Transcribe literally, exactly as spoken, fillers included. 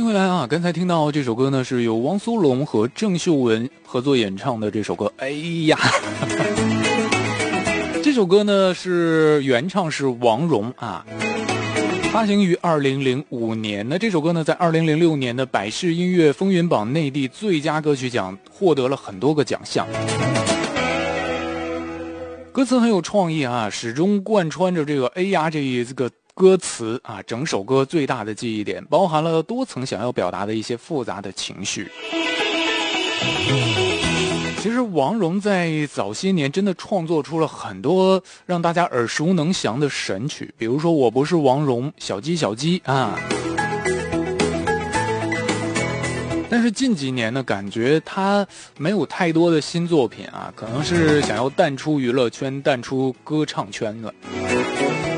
迎回来啊！刚才听到这首歌呢，是由汪苏泷和郑秀文合作演唱的这首歌。哎呀，这首歌呢是原唱是王蓉啊，发行于二零零五年。那这首歌呢，在二零零六年的百事音乐风云榜内地最佳歌曲奖获得了很多个奖项。歌词很有创意啊，始终贯穿着这个“哎呀”这一个歌词啊，整首歌最大的记忆点包含了多层想要表达的一些复杂的情绪。其实王蓉在早些年真的创作出了很多让大家耳熟能详的神曲，比如说《我不是王蓉》、小鸡小鸡啊。但是近几年呢，感觉他没有太多的新作品啊，可能是想要淡出娱乐圈、淡出歌唱圈了。